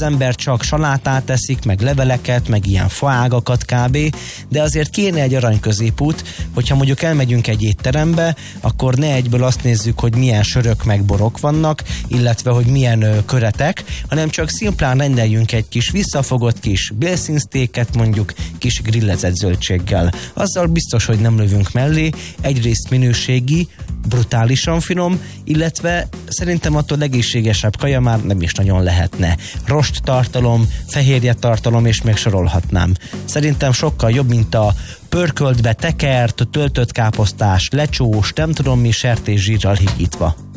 az ember csak salátát eszik, meg leveleket, meg ilyen faágakat kb., de azért kéne egy arany középút, hogyha mondjuk elmegyünk egy étterembe, akkor ne egyből azt nézzük, hogy milyen sörök meg borok vannak, illetve hogy milyen köretek, hanem csak szimplán rendeljünk egy kis visszafogott kis bélszínsztéket, mondjuk kis grillezett zöldséggel. Azzal biztos, hogy nem lövünk mellé, egyrészt minőségi, brutálisan finom, illetve szerintem attól egészségesebb kaja már nem is nagyon lehetne. Rost tartalom, fehérje tartalom, és még sorolhatnám. Szerintem sokkal jobb, mint a pörköltbe tekert, töltött káposztás, lecsós, nem tudom mi sertészsírral higítva.